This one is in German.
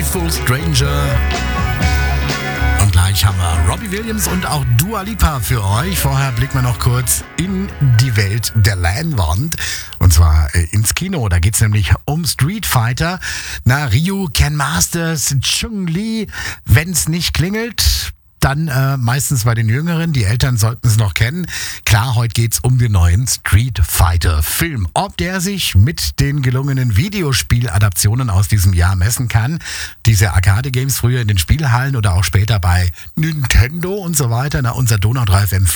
Beautiful Stranger. Und gleich haben wir Robbie Williams und auch Dua Lipa für euch. Vorher blicken wir noch kurz in die Welt der Leinwand. Und zwar ins Kino. Da geht es nämlich um Street Fighter. Na, Ryu, Ken Masters, Chun-Li. Wenn's nicht klingelt, dann meistens bei den Jüngeren. Die Eltern sollten es noch kennen. Klar, heute geht's um den neuen Street Fighter Film. Ob der sich mit den gelungenen Videospieladaptionen aus diesem Jahr messen kann. Diese Arcade-Games früher in den Spielhallen oder auch später bei Nintendo und so weiter. Na, unser Donau 3 FM